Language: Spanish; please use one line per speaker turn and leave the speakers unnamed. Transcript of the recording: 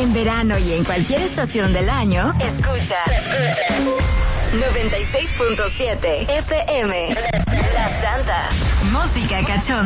En verano y en cualquier estación del año, escucha 96.7 FM. La Santa. Música cachonda.